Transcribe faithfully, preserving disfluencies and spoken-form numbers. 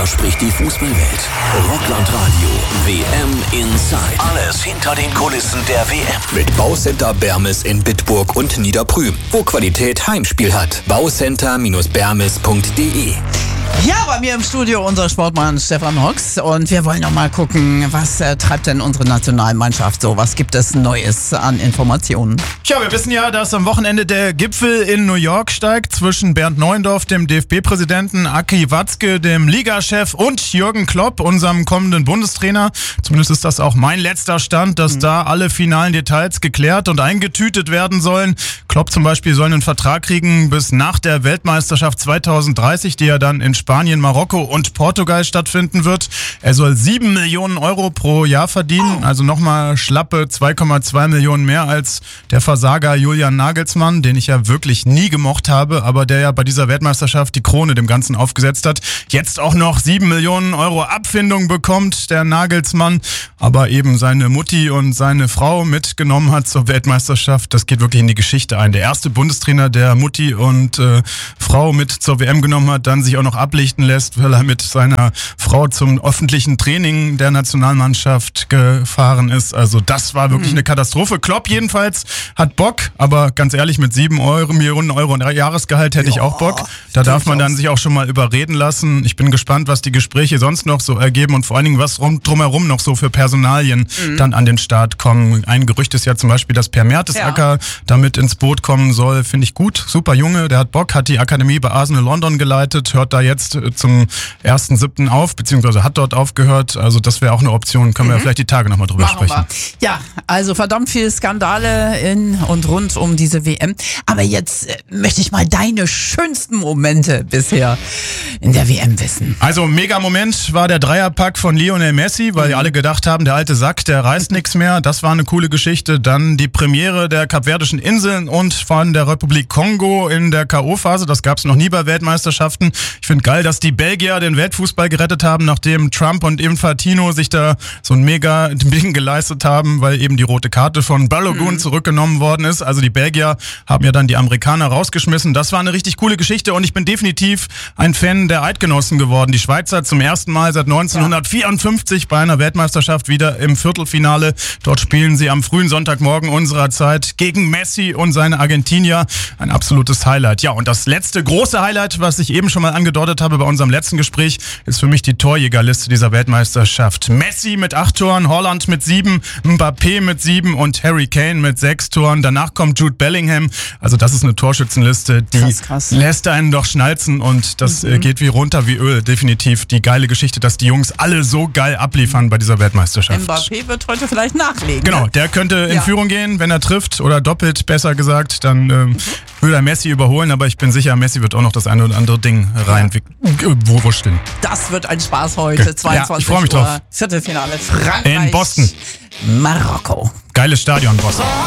Darüber spricht die Fußballwelt. Rockland-Radio W M Inside. Alles hinter den Kulissen der W M. Mit Baucenter Bermes in Bitburg und Niederprüm, wo Qualität Heimspiel hat. Baucenter Bermes punkt de. Ja, bei mir im Studio unser Sportmann Stefan Hox und wir wollen noch mal gucken, was äh, treibt denn unsere Nationalmannschaft so? Was gibt es Neues an Informationen? Tja, wir wissen ja, dass am Wochenende der Gipfel in New York steigt zwischen Bernd Neuendorf, dem D F B-Präsidenten, Aki Watzke, dem Ligachef und Jürgen Klopp, unserem kommenden Bundestrainer. Zumindest ist das auch mein letzter Stand, dass mhm. da alle finalen Details geklärt und eingetütet werden sollen. Klopp zum Beispiel soll einen Vertrag kriegen bis nach der Weltmeisterschaft zweitausenddreißig, die ja dann in Spanien, Marokko und Portugal stattfinden wird. Er soll sieben Millionen Euro pro Jahr verdienen, also nochmal schlappe zwei Komma zwei Millionen mehr als der Versager Julian Nagelsmann, den ich ja wirklich nie gemocht habe, aber der ja bei dieser Weltmeisterschaft die Krone dem Ganzen aufgesetzt hat. Jetzt auch noch sieben Millionen Euro Abfindung bekommt, der Nagelsmann, aber eben seine Mutti und seine Frau mitgenommen hat zur Weltmeisterschaft. Das geht wirklich in die Geschichte ein. Der erste Bundestrainer, der Mutti und äh, Frau mit zur W M genommen hat, dann sich auch noch ablichten lässt, weil er mit seiner Frau zum öffentlichen Training der Nationalmannschaft gefahren ist. Also das war wirklich mhm. eine Katastrophe. Klopp jedenfalls hat Bock, aber ganz ehrlich, mit sieben Euro, Millionen Euro Jahresgehalt hätte ja, ich auch Bock. Da darf man dann sich auch schon mal überreden lassen. Ich bin gespannt, was die Gespräche sonst noch so ergeben und vor allen Dingen, was rum, drumherum noch so für Personalien mhm. dann an den Start kommen. Ein Gerücht ist ja zum Beispiel, dass Per Mertesacker ja. damit ins Boot kommen soll. Finde ich gut. Super Junge, der hat Bock, hat die Akademie bei Arsenal London geleitet, hört da jetzt zum ersten siebten auf, beziehungsweise hat dort aufgehört. Also das wäre auch eine Option. Können mhm. wir ja vielleicht die Tage nochmal drüber Machen sprechen. Wir. Ja, also verdammt viele Skandale in und rund um diese W M. Aber jetzt äh, möchte ich mal deine schönsten Momente bisher in der W M wissen. Also mega Moment war der Dreierpack von Lionel Messi, weil mhm. alle gedacht haben, der alte Sack, der reißt nichts mehr. Das war eine coole Geschichte. Dann die Premiere der Kapverdischen Inseln und von der Republik Kongo in der K O-Phase. Das gab es noch nie bei Weltmeisterschaften. Ich finde geil, dass die Belgier den Weltfußball gerettet haben, nachdem Trump und Infantino sich da so ein mega Ding geleistet haben, weil eben die rote Karte von Balogun mhm. zurückgenommen worden ist. Also die Belgier haben ja dann die Amerikaner rausgeschmissen. Das war eine richtig coole Geschichte und ich bin definitiv ein Fan der Eidgenossen geworden. Die Schweizer zum ersten Mal seit neunzehnhundertvierundfünfzig bei einer Weltmeisterschaft wieder im Viertelfinale. Dort spielen sie am frühen Sonntagmorgen unserer Zeit gegen Messi und seine Argentinier. Ein absolutes Highlight. Ja, und das letzte große Highlight, was ich eben schon mal angedeutet habe bei unserem letzten Gespräch, ist für mich die Torjägerliste dieser Weltmeisterschaft. Messi mit acht Toren, Haaland mit sieben, Mbappé mit sieben und Harry Kane mit sechs Toren. Danach kommt Jude Bellingham. Also das ist eine Torschützenliste, die krass, krass. lässt einen doch schnalzen und das mhm. geht wie runter wie Öl. Definitiv die geile Geschichte, dass die Jungs alle so geil abliefern bei dieser Weltmeisterschaft. Mbappé wird heute vielleicht nachlegen. Genau, der könnte in ja. Führung gehen, wenn er trifft oder doppelt, besser gesagt, dann ähm, mhm. würde er Messi überholen, aber ich bin sicher, Messi wird auch noch das eine oder andere Ding rein ja. wo wursteln. Das wird ein Spaß heute, zweiundzwanzig ja, ich freue mich drauf. Viertelfinale Frankreich in Boston. Marokko. Geiles Stadion, Boston.